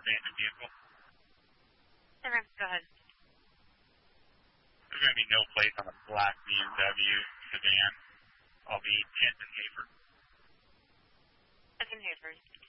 abandoned vehicle. Okay, go ahead. There's going to be no place on a black BMW sedan. I'll be 10th and Hayford. 10th and Hayford.